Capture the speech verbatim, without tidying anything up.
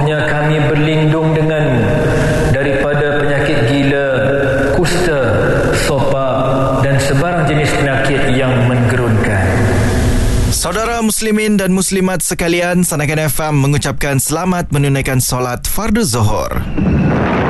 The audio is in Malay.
Sesungguhnya kami berlindung denganmu daripada penyakit gila, kusta, sopa dan sebarang jenis penyakit yang menggerunkan. Saudara muslimin dan muslimat sekalian, Sanakan F M mengucapkan selamat menunaikan solat fardu Zuhur.